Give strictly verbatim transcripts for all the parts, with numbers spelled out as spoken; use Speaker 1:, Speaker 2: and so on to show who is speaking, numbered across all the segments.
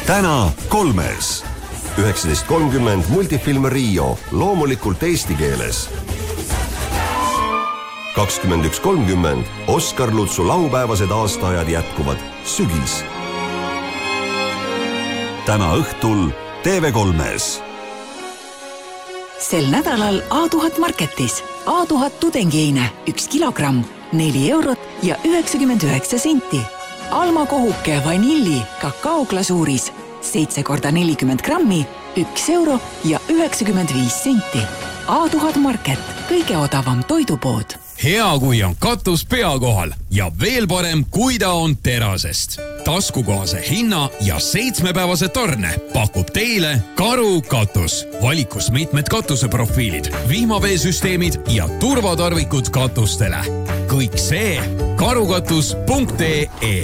Speaker 1: täna kolmes. üheksateist kolmkümmend multifilm Rio, loomulikult eesti keeles. kakskümmend üks kolmkümmend Oskar Lutsu laupäevased aastaajad jätkuvad. Sügis. Täna õhtul T V kolmes.
Speaker 2: Sel nädalal A tuhat Marketis. A tuhat tudengieine, üks kilogramm, neli eurot ja üheksakümmend üheksa senti. Alma kohuke vanilli kakaoglasuuris, seitse korda nelikümmend grammi, üks euro ja üheksakümmend viis senti. A tuhat Market, kõige odavam toidupood.
Speaker 3: Hea, kui on katus pea kohal ja veel parem, kui ta on terasest. Taskukohase hinna ja seitsmepäevase tarne pakub teile Karu katus. Valikus mitmed katuseprofiilid, vihmaveesüsteemid ja turvatarvikud katustele. Kõik see karukatus punkt ee.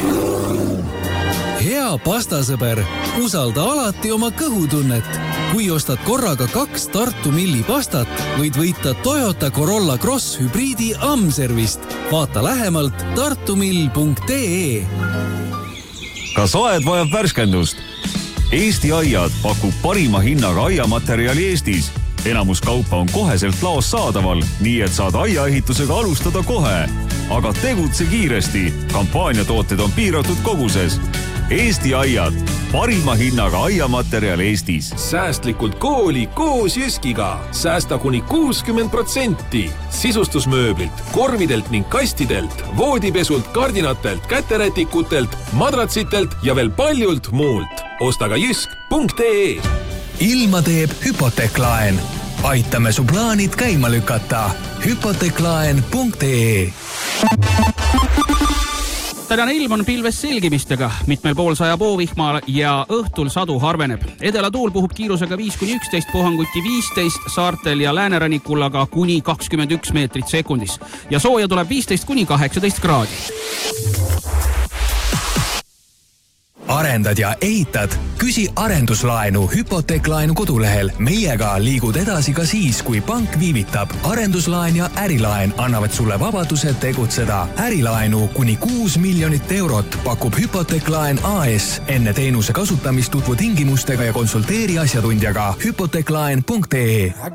Speaker 4: Hea pastasõber, usalda alati oma kõhutunnet. Kui ostad korraga kaks Tartu Milli pastat, võid võita Toyota Corolla Cross hübriidi Amservist. Vaata lähemalt tartumill punkt ee.
Speaker 5: Kas aed vajab värskendust? Eesti Aiad pakub parima hinnaga aiamaterjali Eestis. Enamus kaupa on koheselt laos saadaval, nii et saad aiaehitusega alustada kohe. Aga tegutse kiiresti. Kampaaniatooted on piiratud koguses. Eesti Aiad, parima hinnaga aiamaterjal Eestis.
Speaker 6: Säästlikult kooli koos Jyskiga. Säästa kuni kuuskümmend protsenti. Sisustusmööblilt, korvidelt ning kastidelt, voodipesult, kardinatelt, käterätikutelt, madratsitelt ja veel paljult muult. Osta ka jysk punkt ee.
Speaker 7: Ilma teeb hüpoteeklaen. Aitame su plaanid käima lükata. hüpoteeklaen punkt ee.
Speaker 8: Tänane ilm on pilves selgimistega, mitmel pool saja poovihma ja õhtul sadu harveneb. Edela tuul puhub kiirusega viis kuni üksteist, puhanguti viisteist, saartel ja läänerannikul aga kuni kakskümmend üks meetrit sekundis. Ja sooja tuleb viisteist kuni kaheksateist kraadi.
Speaker 7: Arendad ja ehitad? Küsi arenduslaenu hüpoteeklaenu kodulehel. Meiega liigud edasi ka siis, kui pank viivitab. Arenduslaen ja ärilaen annavad sulle vabaduse tegutseda. Ärilaenu kuni kuus miljonit eurot pakub hüpoteeklaen A S. Enne teenuse kasutamist tutvu tingimustega ja konsulteeri asjatundjaga hüpoteeklaen punkt ee.